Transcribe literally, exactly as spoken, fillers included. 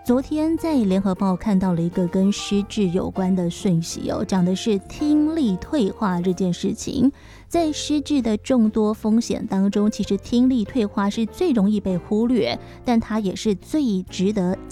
昨天在联合报看到了一个跟失智有关的讯息哦，讲的是听力退化这件事情。在失智的众多风险当中，其实听力退化是最容易被忽略，但它也是最值得